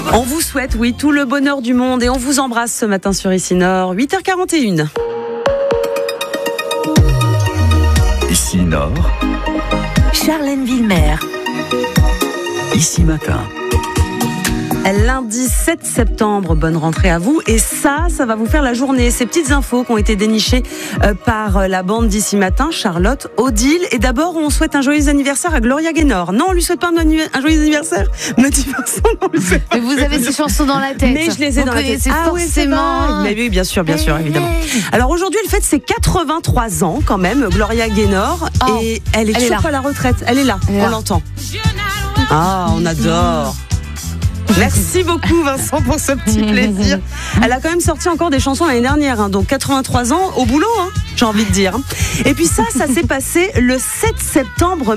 On vous souhaite, oui, tout le bonheur du monde et on vous embrasse ce matin sur Ici Nord, 8h41. Ici Nord, Charlène Villemer. Ici Matin. Lundi 7 septembre, bonne rentrée à vous. Et ça va vous faire la journée. Ces petites infos qui ont été dénichées par la bande d'Ici Matin, Charlotte, Odile. Et d'abord, on souhaite un joyeux anniversaire à Gloria Gaynor. Non, on lui souhaite pas un joyeux anniversaire. Me dis Vincent, on lui souhaite pas. Mais vous avez ces chansons dans la tête. Mais je les ai dans la tête. Ah oui, forcément. Mais oui, bien sûr, évidemment. Alors aujourd'hui, elle fête ses 83 ans quand même, Gloria Gaynor. Et elle est toujours pas à la retraite. Elle est là, on l'entend. Ah, on adore. Merci beaucoup Vincent pour ce petit plaisir. Elle a quand même sorti encore des chansons l'année dernière, donc 83 ans au boulot, j'ai envie de dire. Et puis ça s'est passé le 7 septembre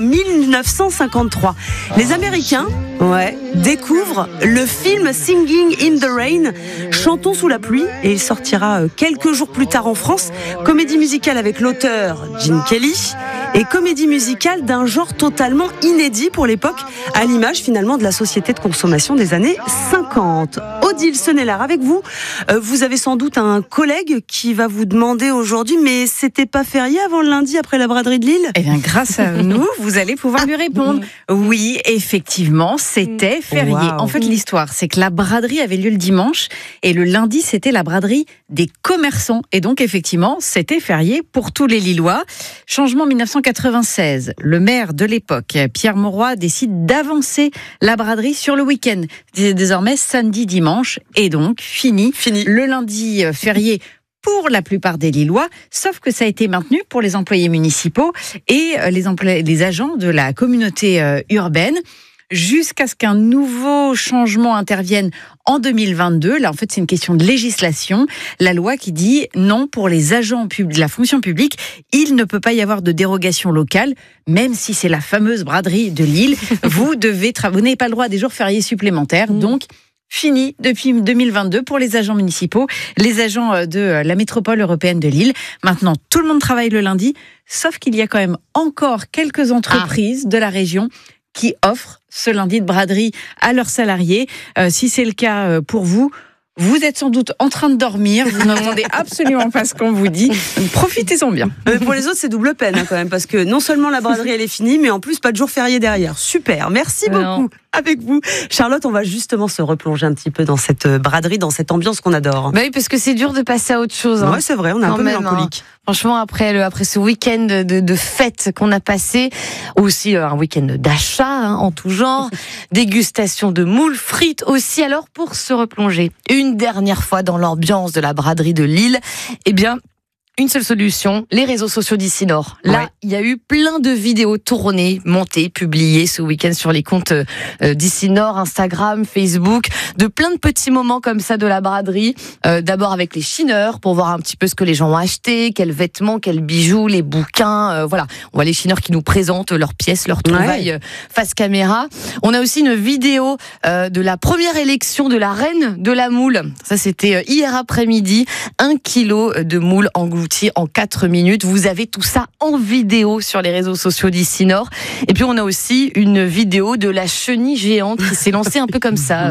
1953. Les Américains découvrent le film Singing in the Rain, Chantons sous la pluie, et il sortira quelques jours plus tard en France. Comédie musicale avec l'auteur Gene Kelly et comédie musicale d'un genre totalement inédit pour l'époque, à l'image finalement de la société de consommation des années 50. Odile Senelard avec vous. Vous avez sans doute un collègue qui va vous demander aujourd'hui, mais c'était pas férié avant le lundi après la braderie de Lille ? Eh bien, grâce à nous, vous allez pouvoir lui répondre. Oui, effectivement, c'était férié. Wow. En fait, l'histoire, c'est que la braderie avait lieu le dimanche et le lundi, c'était la braderie des commerçants. Et donc, effectivement, c'était férié pour tous les Lillois. Changement 1996. Le maire de l'époque, Pierre Mauroy, décide d'avancer la braderie sur le week-end. C'est désormais samedi, dimanche. Et donc, fini. Le lundi férié pour la plupart des Lillois, sauf que ça a été maintenu pour les employés municipaux et les agents de la communauté urbaine, jusqu'à ce qu'un nouveau changement intervienne en 2022. Là, en fait, c'est une question de législation. La loi qui dit non, pour les agents de la fonction publique, il ne peut pas y avoir de dérogation locale, même si c'est la fameuse braderie de Lille. Vous n'avez pas le droit à des jours fériés supplémentaires. Donc, fini depuis 2022 pour les agents municipaux, les agents de la métropole européenne de Lille. Maintenant, tout le monde travaille le lundi, sauf qu'il y a quand même encore quelques entreprises de la région qui offrent ce lundi de braderie à leurs salariés. Si c'est le cas pour vous, vous êtes sans doute en train de dormir, vous n'entendez absolument pas ce qu'on vous dit. Profitez-en bien. Pour les autres, c'est double peine quand même, parce que non seulement la braderie elle est finie, mais en plus pas de jour férié derrière. Super, merci beaucoup. Avec vous, Charlotte, on va justement se replonger un petit peu dans cette braderie, dans cette ambiance qu'on adore. Bah oui, parce que c'est dur de passer à autre chose. Ouais, c'est vrai, on est un peu mélancolique. Franchement, après ce week-end de fête qu'on a passé, aussi un week-end d'achat en tout genre, dégustation de moules, frites aussi. Alors, pour se replonger une dernière fois dans l'ambiance de la braderie de Lille, eh bien, une seule solution, les réseaux sociaux d'Ici Nord. Là, il y a eu plein de vidéos tournées, montées, publiées ce week-end sur les comptes d'Ici Nord, Instagram, Facebook, de plein de petits moments comme ça de la braderie. D'abord avec les chineurs, pour voir un petit peu ce que les gens ont acheté, quels vêtements, quels bijoux, les bouquins. Voilà, on voit les chineurs qui nous présentent leurs pièces, leurs trouvailles face caméra. On a aussi une vidéo de la première élection de la reine de la moule. Ça, c'était hier après-midi. 1 kilo de moules englouties en 4 minutes. Vous avez tout ça en vidéo sur les réseaux sociaux d'Ici Nord. Et puis on a aussi une vidéo de la chenille géante qui s'est lancée un peu comme ça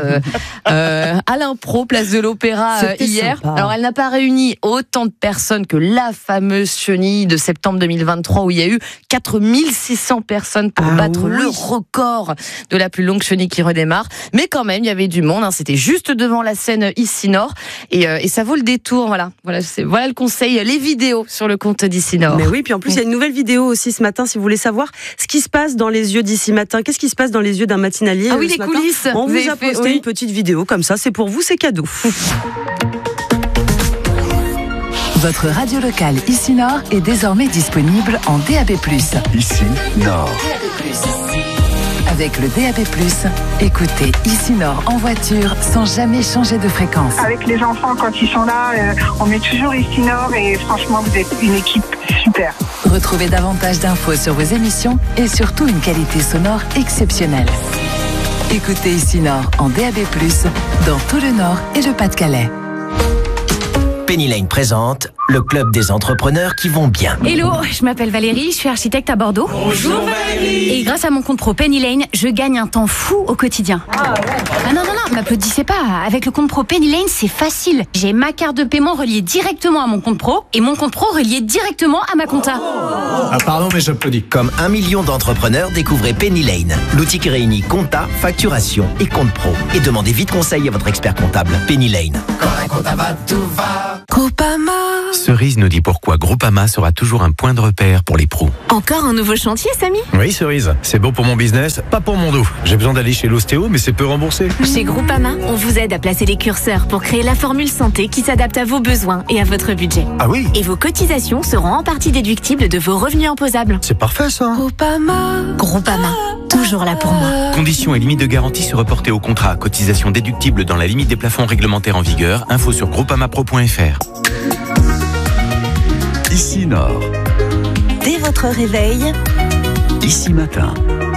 à l'impro, place de l'Opéra hier. Sympa. Alors elle n'a pas réuni autant de personnes que la fameuse chenille de septembre 2023 où il y a eu 4600 personnes pour battre le record de la plus longue chenille qui redémarre. Mais quand même, il y avait du monde. C'était juste devant la scène Ici Nord et ça vaut le détour. Voilà le conseil. Les vidéos sur le compte d'Ici Nord. Mais oui, puis en plus, il y a une nouvelle vidéo aussi ce matin, si vous voulez savoir ce qui se passe dans les yeux d'Ici Matin. Qu'est-ce qui se passe dans les yeux d'un matinalier Ah oui, les matin coulisses. On vous a posté une petite vidéo comme ça, c'est pour vous, c'est cadeau. Votre radio locale Ici Nord est désormais disponible en DAB+. Ici Nord. Avec le DAB+, écoutez Ici Nord en voiture sans jamais changer de fréquence. Avec les enfants, quand ils sont là, on met toujours Ici Nord et franchement, vous êtes une équipe super. Retrouvez davantage d'infos sur vos émissions et surtout une qualité sonore exceptionnelle. Écoutez Ici Nord en DAB+, dans tout le Nord et le Pas-de-Calais. Penny Lane présente le club des entrepreneurs qui vont bien. Hello, je m'appelle Valérie, je suis architecte à Bordeaux. Bonjour Valérie. Et grâce à mon compte pro Penny Lane, je gagne un temps fou au quotidien. Ah non, M'applaudissez pas, avec le compte pro Penny Lane, c'est facile. J'ai ma carte de paiement reliée directement à mon compte pro et mon compte pro relié directement à ma compta. Ah pardon, mais j'applaudis. Comme 1 million d'entrepreneurs, découvrez Penny Lane, l'outil qui réunit compta, facturation et compte pro. Et demandez vite conseil à votre expert comptable. Penny Lane. Quand la compta va, tout va. Groupama. Cerise nous dit pourquoi Groupama sera toujours un point de repère pour les pros. Encore un nouveau chantier, Samy? Oui, Cerise, c'est bon pour mon business, pas pour mon dos. J'ai besoin d'aller chez l'ostéo, mais c'est peu remboursé. Chez Groupama, on vous aide à placer les curseurs pour créer la formule santé qui s'adapte à vos besoins et à votre budget. Ah oui? Et vos cotisations seront en partie déductibles de vos revenus imposables. C'est parfait ça. Groupama, toujours là pour moi. Conditions et limites de garantie se reporter au contrat. Cotisation déductible dans la limite des plafonds réglementaires en vigueur. Info sur groupamapro.fr. Ici Nord. Dès votre réveil, Ici Matin.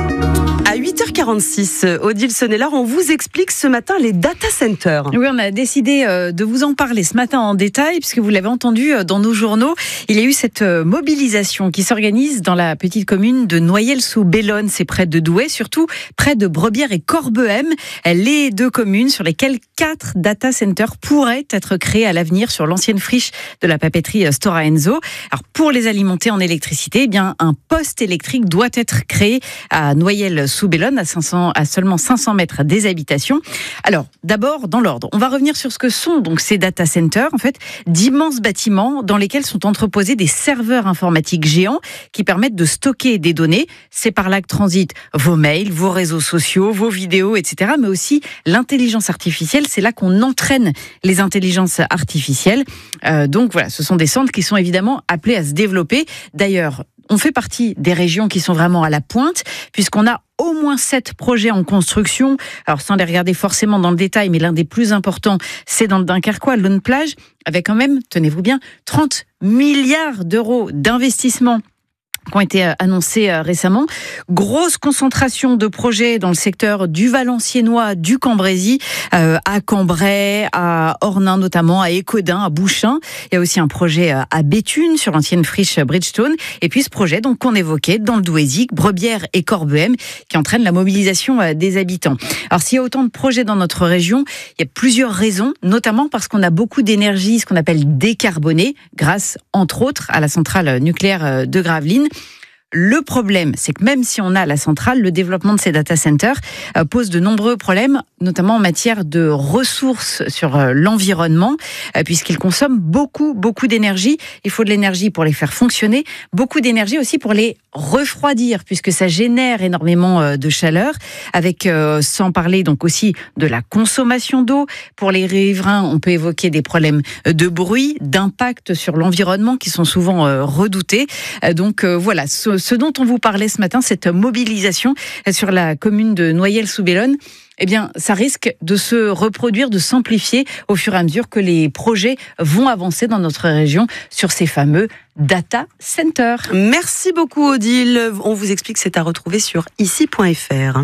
À 8h46, Odile Sonnellard, on vous explique ce matin les data centers. Oui, on a décidé de vous en parler ce matin en détail, puisque vous l'avez entendu dans nos journaux. Il y a eu cette mobilisation qui s'organise dans la petite commune de Noyelles-sous-Bellonne, c'est près de Douai, surtout près de Brebières et Corbehem, les deux communes sur lesquelles 4 data centers pourraient être créés à l'avenir sur l'ancienne friche de la papeterie Stora Enso. Alors, pour les alimenter en électricité, eh bien, un poste électrique doit être créé à Noyelles-sous-Bellonne, à seulement 500 mètres des habitations. Alors, d'abord, dans l'ordre, on va revenir sur ce que sont donc ces data centers, en fait, d'immenses bâtiments dans lesquels sont entreposés des serveurs informatiques géants qui permettent de stocker des données. C'est par là que transitent vos mails, vos réseaux sociaux, vos vidéos, etc., mais aussi l'intelligence artificielle. C'est là qu'on entraîne les intelligences artificielles. Donc voilà, ce sont des centres qui sont évidemment appelés à se développer. D'ailleurs, on fait partie des régions qui sont vraiment à la pointe, puisqu'on a au moins 7 projets en construction. Alors, sans les regarder forcément dans le détail, mais l'un des plus importants, c'est dans le Dunkerquois, Lone Plage, avec quand même, tenez-vous bien, 30 milliards d'euros d'investissement qui ont été annoncés récemment. Grosse concentration de projets dans le secteur du Valenciennois, du Cambrésis, à Cambrai, à Ornain notamment, à Écaudin, à Bouchain. Il y a aussi un projet à Béthune, sur l'ancienne friche Bridgestone. Et puis ce projet donc qu'on évoquait dans le Douaisis, Brebières et Corbehem, qui entraîne la mobilisation des habitants. Alors s'il y a autant de projets dans notre région, il y a plusieurs raisons, notamment parce qu'on a beaucoup d'énergie, ce qu'on appelle décarbonée, grâce entre autres à la centrale nucléaire de Gravelines. Le problème, c'est que même si on a la centrale, le développement de ces data centers pose de nombreux problèmes, notamment en matière de ressources sur l'environnement, puisqu'ils consomment beaucoup d'énergie. Il faut de l'énergie pour les faire fonctionner, beaucoup d'énergie aussi pour les refroidir, puisque ça génère énormément de chaleur, avec sans parler donc aussi de la consommation d'eau. Pour les riverains, on peut évoquer des problèmes de bruit, d'impact sur l'environnement qui sont souvent redoutés. Donc voilà, ce dont on vous parlait ce matin, cette mobilisation sur la commune de Noyelles-sous-Bellonne, eh bien, ça risque de se reproduire, de s'amplifier au fur et à mesure que les projets vont avancer dans notre région sur ces fameux data centers. Merci beaucoup Odile. On vous explique, c'est à retrouver sur ici.fr.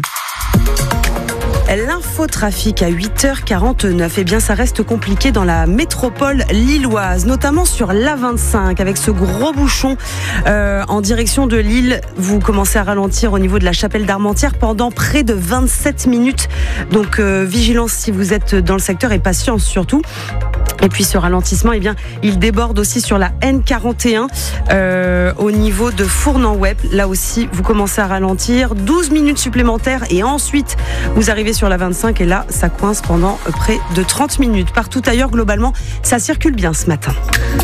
L'infotrafic à 8h49, eh bien ça reste compliqué dans la métropole lilloise, notamment sur l'A25 avec ce gros bouchon en direction de Lille. Vous commencez à ralentir au niveau de la Chapelle d'Armentières pendant près de 27 minutes. Donc vigilance si vous êtes dans le secteur et patience surtout. Et puis ce ralentissement, eh bien, il déborde aussi sur la N41 au niveau de Fournan-Web. Là aussi, vous commencez à ralentir. 12 minutes supplémentaires et ensuite, vous arrivez sur la 25 et là, ça coince pendant près de 30 minutes. Partout ailleurs, globalement, ça circule bien ce matin.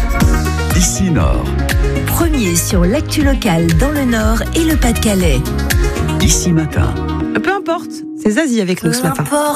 Ici Nord. Premier sur l'actu locale dans le Nord et le Pas-de-Calais. Ici Matin. Peu importe, c'est Zazie avec nous ce matin.